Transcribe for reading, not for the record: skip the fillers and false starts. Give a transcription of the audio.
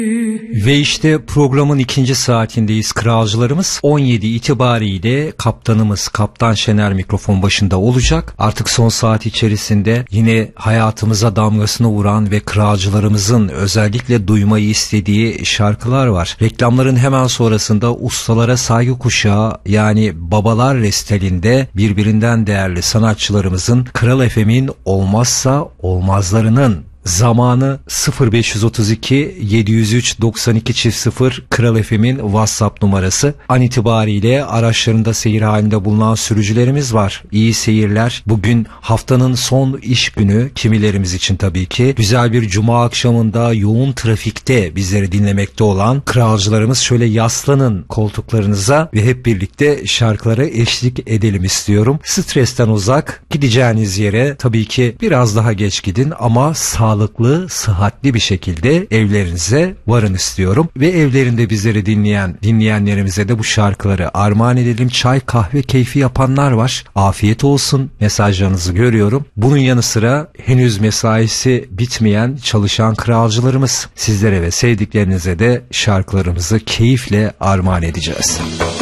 Ve işte programın ikinci saatindeyiz kralcılarımız. 17 itibariyle kaptanımız Kaptan Şener mikrofon başında olacak. Artık son saat içerisinde yine hayatımıza damgasını vuran ve kralcılarımızın özellikle duymayı istediği şarkılar var. Reklamların hemen sonrasında ustalara saygı kuşağı, yani babalar restelinde birbirinden değerli sanatçılarımızın Kral FM'in olmazsa olmazlarının zamanı 0532 703 92 0 Kral FM'in WhatsApp numarası. An itibariyle araçlarında seyir halinde bulunan sürücülerimiz var. İyi seyirler. Bugün haftanın son iş günü kimilerimiz için tabii ki. Güzel bir cuma akşamında yoğun trafikte bizleri dinlemekte olan kralcılarımız, şöyle yaslanın koltuklarınıza ve hep birlikte şarkılara eşlik edelim istiyorum. Stresten uzak, gideceğiniz yere tabii ki biraz daha geç gidin ama sağlıklı, sıhhatli bir şekilde evlerinize varın istiyorum. Ve evlerinde bizleri dinleyenlerimize de bu şarkıları armağan edelim. Çay, kahve keyfi yapanlar var. Afiyet olsun mesajlarınızı görüyorum. Bunun yanı sıra henüz mesaisi bitmeyen çalışan kralcılarımız, sizlere ve sevdiklerinize de şarkılarımızı keyifle armağan edeceğiz.